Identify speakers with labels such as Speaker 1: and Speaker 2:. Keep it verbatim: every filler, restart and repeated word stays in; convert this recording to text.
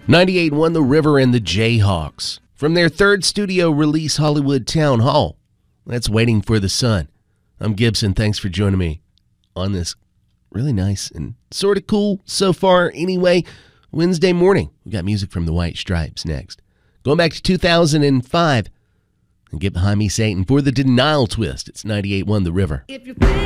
Speaker 1: ninety-eight point one The River and the Jayhawks from their third studio release, Hollywood Town Hall. That's Waiting for the Sun. I'm Gibson. Thanks for joining me on this really nice and sort of cool, so far anyway, Wednesday morning. We got music from the White Stripes next. Going back to two thousand five, and get behind me, Satan, for the Denial Twist. It's ninety-eight point one The River.
Speaker 2: If you